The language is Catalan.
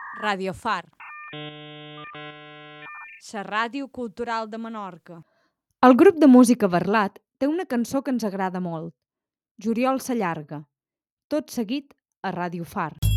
Radio Far, la ràdio cultural de Menorca. El grup de música Barlat té una cançó que ens agrada molt. Juliol s'allarga. Tot seguit a Radio Far.